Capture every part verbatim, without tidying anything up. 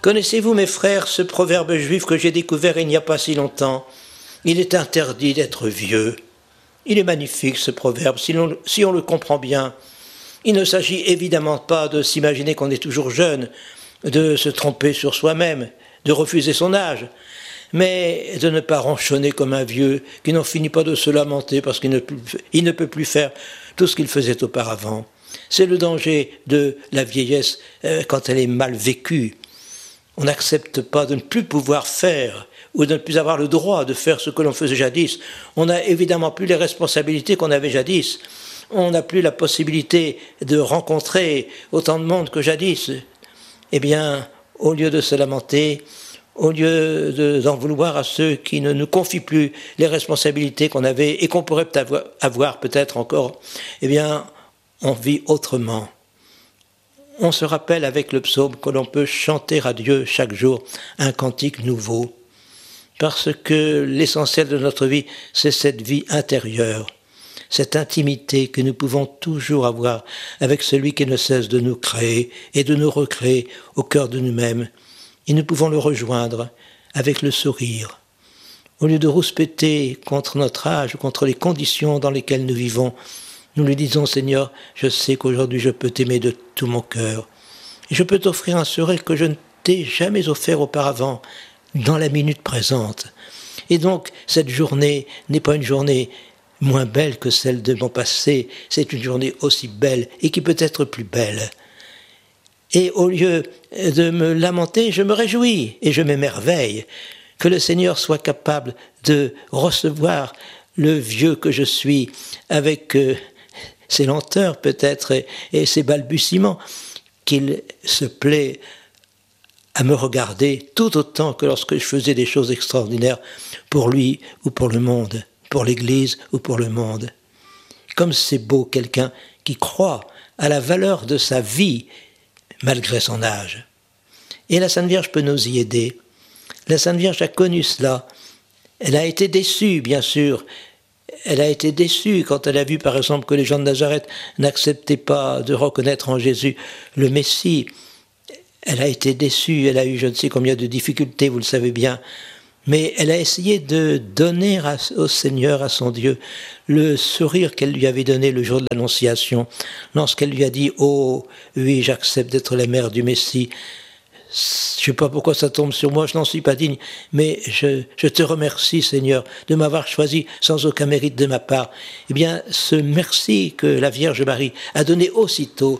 Connaissez-vous, mes frères, ce proverbe juif que j'ai découvert il n'y a pas si longtemps ? Il est interdit d'être vieux. Il est magnifique, ce proverbe, si l'on, si on le comprend bien. Il ne s'agit évidemment pas de s'imaginer qu'on est toujours jeune, de se tromper sur soi-même, de refuser son âge, mais de ne pas ronchonner comme un vieux qui n'en finit pas de se lamenter parce qu'il ne, il ne peut plus faire tout ce qu'il faisait auparavant. C'est le danger de la vieillesse euh, quand elle est mal vécue. On n'accepte pas de ne plus pouvoir faire ou de ne plus avoir le droit de faire ce que l'on faisait jadis. On n'a évidemment plus les responsabilités qu'on avait jadis. On n'a plus la possibilité de rencontrer autant de monde que jadis. Eh bien, au lieu de se lamenter, au lieu de, d'en vouloir à ceux qui ne nous confient plus les responsabilités qu'on avait et qu'on pourrait avoir, avoir peut-être encore, eh bien, on vit autrement. On se rappelle avec le psaume que l'on peut chanter à Dieu chaque jour un cantique nouveau, parce que l'essentiel de notre vie, c'est cette vie intérieure, cette intimité que nous pouvons toujours avoir avec celui qui ne cesse de nous créer et de nous recréer au cœur de nous-mêmes. Et nous pouvons le rejoindre avec le sourire. Au lieu de rouspéter contre notre âge, contre les conditions dans lesquelles nous vivons, nous lui disons, Seigneur, je sais qu'aujourd'hui je peux t'aimer de tout mon cœur. Et je peux t'offrir un sourire que je ne t'ai jamais offert auparavant, dans la minute présente. Et donc, cette journée n'est pas une journée moins belle que celle de mon passé, c'est une journée aussi belle et qui peut être plus belle. Et au lieu de me lamenter, je me réjouis et je m'émerveille que le Seigneur soit capable de recevoir le vieux que je suis avec euh, ses lenteurs peut-être et, et ses balbutiements, qu'il se plaît à me regarder tout autant que lorsque je faisais des choses extraordinaires pour lui ou pour le monde, pour l'Église ou pour le monde. Comme c'est beau quelqu'un qui croit à la valeur de sa vie malgré son âge. Et la Sainte Vierge peut nous y aider. La Sainte Vierge a connu cela. Elle a été déçue, bien sûr. Elle a été déçue quand elle a vu, par exemple, que les gens de Nazareth n'acceptaient pas de reconnaître en Jésus le Messie. Elle a été déçue, elle a eu je ne sais combien de difficultés, vous le savez bien. Mais elle a essayé de donner à, au Seigneur, à son Dieu, le sourire qu'elle lui avait donné le jour de l'Annonciation, lorsqu'elle lui a dit « Oh, oui, j'accepte d'être la mère du Messie. Je ne sais pas pourquoi ça tombe sur moi, je n'en suis pas digne, mais je, je te remercie, Seigneur, de m'avoir choisi sans aucun mérite de ma part. » Eh bien, ce merci que la Vierge Marie a donné aussitôt,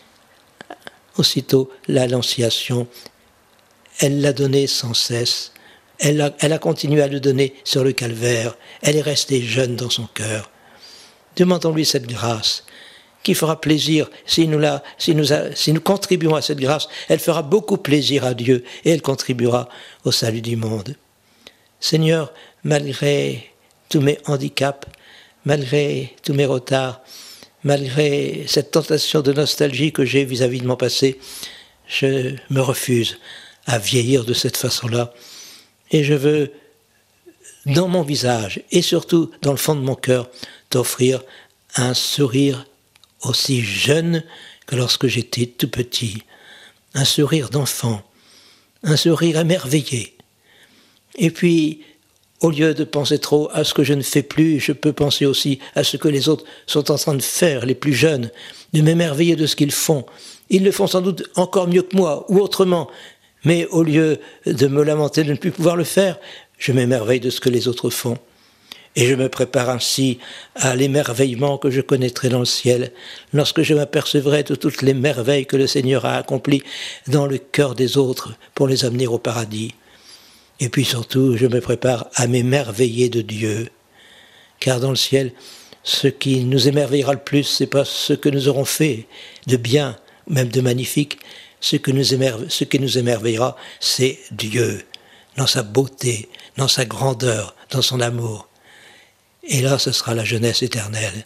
aussitôt l'Annonciation, elle l'a donné sans cesse. Elle a, elle a continué à le donner sur le calvaire. Elle est restée jeune dans son cœur. Demandons-lui cette grâce qui fera plaisir, si nous, la, si, nous a, si nous contribuons à cette grâce, elle fera beaucoup plaisir à Dieu et elle contribuera au salut du monde. Seigneur, malgré tous mes handicaps, malgré tous mes retards, malgré cette tentation de nostalgie que j'ai vis-à-vis de mon passé, je me refuse à vieillir de cette façon-là. Et je veux, dans mon visage et surtout dans le fond de mon cœur, t'offrir un sourire aussi jeune que lorsque j'étais tout petit. Un sourire d'enfant, un sourire émerveillé. Et puis, au lieu de penser trop à ce que je ne fais plus, je peux penser aussi à ce que les autres sont en train de faire, les plus jeunes, de m'émerveiller de ce qu'ils font. Ils le font sans doute encore mieux que moi, ou autrement. Mais au lieu de me lamenter de ne plus pouvoir le faire, je m'émerveille de ce que les autres font. Et je me prépare ainsi à l'émerveillement que je connaîtrai dans le ciel, lorsque je m'apercevrai de toutes les merveilles que le Seigneur a accomplies dans le cœur des autres pour les amener au paradis. Et puis surtout, je me prépare à m'émerveiller de Dieu. Car dans le ciel, ce qui nous émerveillera le plus, c'est pas ce que nous aurons fait de bien, même de magnifique. Ce, que nous émerve, ce qui nous émerveillera, c'est Dieu, dans sa beauté, dans sa grandeur, dans son amour. Et là, ce sera la jeunesse éternelle.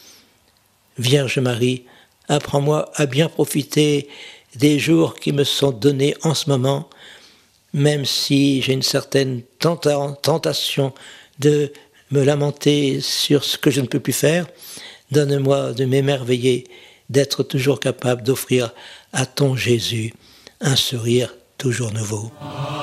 Vierge Marie, apprends-moi à bien profiter des jours qui me sont donnés en ce moment, même si j'ai une certaine tenta- tentation de me lamenter sur ce que je ne peux plus faire. Donne-moi de m'émerveiller, d'être toujours capable d'offrir à ton Jésus un sourire toujours nouveau.